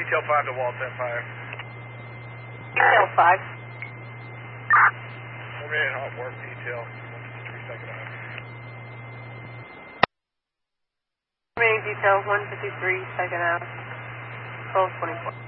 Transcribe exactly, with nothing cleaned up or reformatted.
Detail five to Waltz Empire. Detail five. Four minute hot work detail. one fifty-three second out. Remaining detail one fifty-three second out. twelve twenty-four.